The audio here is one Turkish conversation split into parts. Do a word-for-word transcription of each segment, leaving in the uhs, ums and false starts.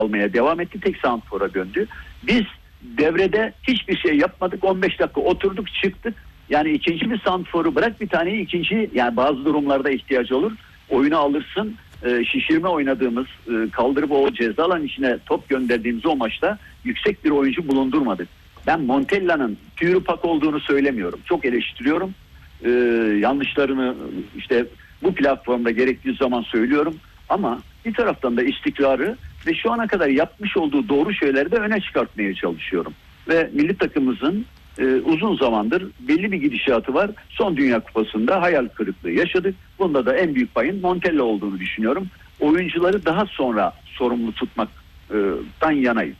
almaya devam etti. Tek santrfora döndü. Biz devrede hiçbir şey yapmadık. on beş dakika oturduk, çıktık. Yani ikinci bir santrforu bırak, bir taneyi ikinci, yani bazı durumlarda ihtiyacı olur. Oyunu alırsın. E, şişirme oynadığımız, e, kaldırıp o ceza alanının içine top gönderdiğimiz o maçta yüksek bir oyuncu bulundurmadık. Ben Montella'nın pürüpak olduğunu söylemiyorum. Çok eleştiriyorum. E, yanlışlarını işte bu platformda gerektiği zaman söylüyorum. Ama bir taraftan da istikrarı ve şu ana kadar yapmış olduğu doğru şeyleri de öne çıkartmaya çalışıyorum. Ve milli takımımızın e, uzun zamandır belli bir gidişatı var. Son Dünya Kupası'nda hayal kırıklığı yaşadık. Bunda da en büyük payın Montella olduğunu düşünüyorum. Oyuncuları daha sonra sorumlu tutmaktan yanayım.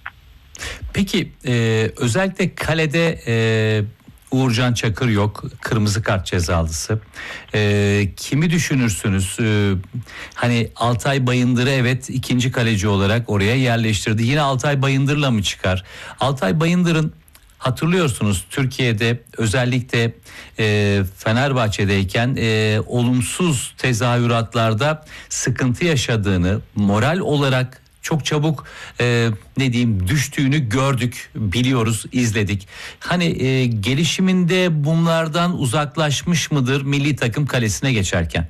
Peki e, özellikle kalede e, Uğurcan Çakır yok, kırmızı kart cezalısı. E, kimi düşünürsünüz? E, hani Altay Bayındır'ı evet ikinci kaleci olarak oraya yerleştirdi. Yine Altay Bayındır'la mı çıkar? Altay Bayındır'ın hatırlıyorsunuz Türkiye'de özellikle e, Fenerbahçe'deyken e, olumsuz tezahüratlarda sıkıntı yaşadığını, moral olarak çok çabuk e, ne diyeyim düştüğünü gördük, biliyoruz, izledik. Hani e, gelişiminde bunlardan uzaklaşmış mıdır milli takım kalesine geçerken?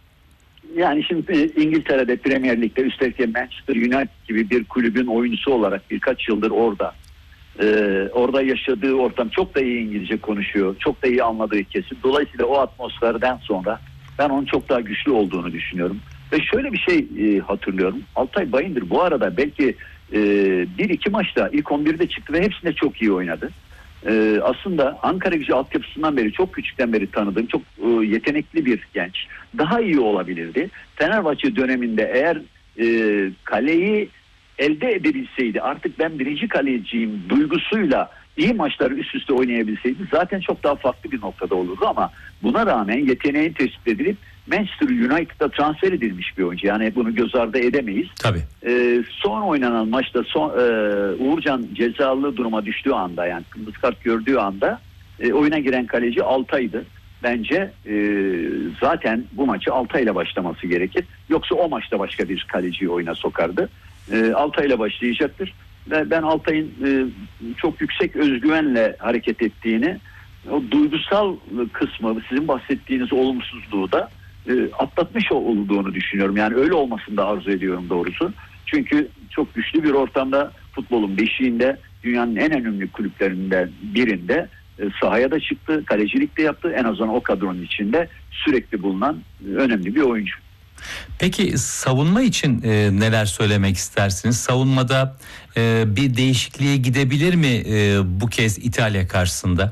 Yani şimdi İngiltere'de Premier Lig'de, üstelik Manchester United gibi bir kulübün oyuncusu olarak birkaç yıldır orada. Ee, orada yaşadığı ortam, çok da iyi İngilizce konuşuyor. Çok da iyi anladığı kesin. Dolayısıyla o atmosferden sonra ben onun çok daha güçlü olduğunu düşünüyorum. Ve şöyle bir şey e, hatırlıyorum. Altay Bayındır bu arada belki e, bir iki maçta ilk on birde çıktı ve hepsinde çok iyi oynadı. E, aslında Ankaragücü altyapısından beri, çok küçükten beri tanıdığım çok e, yetenekli bir genç. Daha iyi olabilirdi. Fenerbahçe döneminde eğer e, kaleyi elde edebilseydi, artık ben birinci kaleciyim duygusuyla iyi maçları üst üste oynayabilseydi zaten çok daha farklı bir noktada olurdu. Ama buna rağmen yeteneğin tespit edilip Manchester United'a transfer edilmiş bir oyuncu. Yani bunu göz ardı edemeyiz. Tabii. Ee, son oynanan maçta son, e, Uğurcan cezalı duruma düştüğü anda, yani kırmızı kart gördüğü anda e, oyuna giren kaleci Altay'dı. Bence e, zaten bu maçı Altay'la başlaması gerekir. Yoksa o maçta başka bir kaleciyi oyuna sokardı. E, Altay'la başlayacaktır. Ve ben Altay'ın e, çok yüksek özgüvenle hareket ettiğini, o duygusal kısmı, sizin bahsettiğiniz olumsuzluğu da e, atlatmış olduğunu düşünüyorum. Yani öyle olmasını da arzu ediyorum doğrusu. Çünkü çok güçlü bir ortamda, futbolun beşiğinde, dünyanın en önemli kulüplerinden birinde e, sahaya da çıktı, kalecilik de yaptı. En azından o kadronun içinde sürekli bulunan e, önemli bir oyuncu. Peki savunma için e, neler söylemek istersiniz? Savunmada e, bir değişikliğe gidebilir mi e, bu kez İtalya karşısında?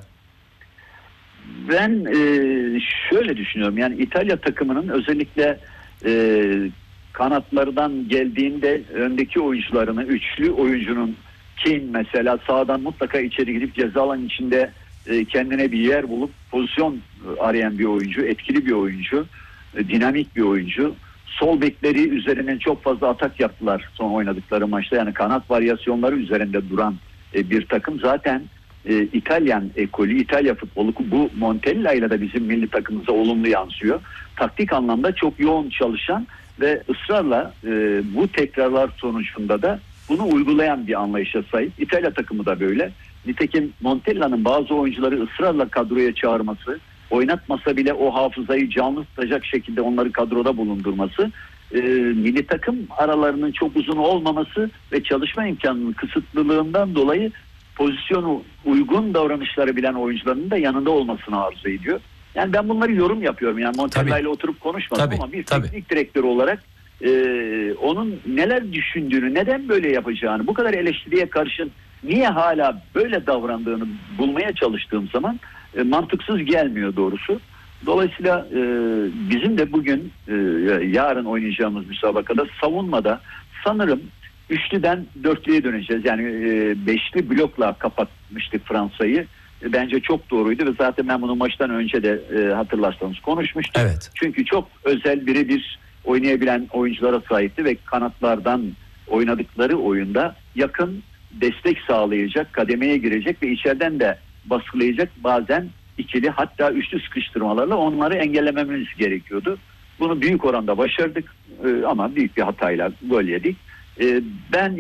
Ben e, şöyle düşünüyorum. Yani İtalya takımının özellikle e, kanatlardan geldiğinde öndeki oyuncularını, üçlü oyuncunun, Kane mesela sağdan mutlaka içeri gidip ceza alanının içinde e, kendine bir yer bulup pozisyon arayan bir oyuncu, etkili bir oyuncu, e, dinamik bir oyuncu. Sol bekleri üzerinden çok fazla atak yaptılar son oynadıkları maçta. Yani kanat varyasyonları üzerinde duran e, bir takım. Zaten e, İtalyan ekolü, İtalya futbolu bu Montella ile de bizim milli takımımıza olumlu yansıyor. Taktik anlamda çok yoğun çalışan ve ısrarla e, bu tekrarlar sonucunda da bunu uygulayan bir anlayışa sahip. İtalya takımı da böyle. Nitekim Montella'nın bazı oyuncuları ısrarla kadroya çağırması, oynatmasa bile o hafızayı canlı tutacak şekilde onları kadroda bulundurması, e, milli takım aralarının çok uzun olmaması ve çalışma imkanının kısıtlılığından dolayı pozisyonu uygun davranışları bilen oyuncuların da yanında olmasını arzu ediyor. Yani ben bunları yorum yapıyorum. Yani Montella ile oturup konuşmadım tabii, ama bir tabii. teknik direktör olarak e, onun neler düşündüğünü, neden böyle yapacağını, bu kadar eleştiriye karşın niye hala böyle davrandığını bulmaya çalıştığım zaman e, mantıksız gelmiyor doğrusu. Dolayısıyla e, bizim de bugün e, yarın oynayacağımız müsabakada savunmada sanırım üçlüden dörtlüye döneceğiz. Yani e, beşli blokla kapatmıştık Fransa'yı. E, bence çok doğruydu ve zaten ben bunu maçtan önce de e, hatırlarsanız konuşmuştum. Evet. Çünkü çok özel birebir oynayabilen oyunculara sahipti ve kanatlardan oynadıkları oyunda yakın, destek sağlayacak, kademeye girecek ve içeriden de baskılayacak, bazen ikili hatta üçlü sıkıştırmalarla onları engellememiz gerekiyordu. Bunu büyük oranda başardık e, ama büyük bir hatayla gol yedik. E, ben